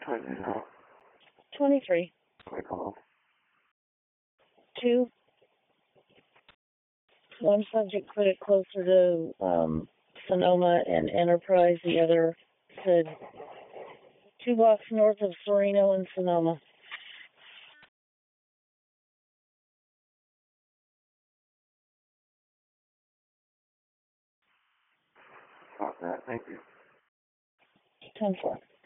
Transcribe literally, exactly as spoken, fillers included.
What is that? twenty-three. We called. Two. One subject put it closer to um, Sonoma and Enterprise. The other said two blocks north of Sereno and Sonoma. Stop that. Thank you. ten four.